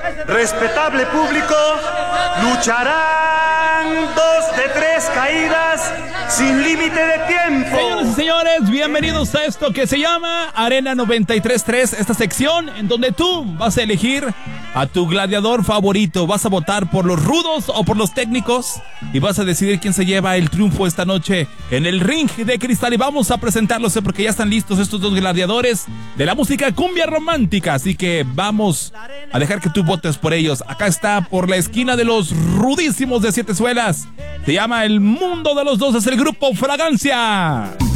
Respetable público, lucharán 2 de 3 caídas sin límite de tiempo. Señoras y señores, bienvenidos a esto que se llama Arena 93.3, esta sección en donde tú vas a elegir a tu gladiador favorito. Vas a votar por los rudos o por los técnicos y vas a decidir quién se lleva el triunfo esta noche en el ring de cristal. Y vamos a presentarlos porque ya están listos estos dos gladiadores de la música cumbia romántica. Así que vamos a dejar que tú votes por ellos. Acá está por la esquina de los rudísimos de Siete Suelas. Se llama El Mundo de los Dos, es el grupo Fragancia.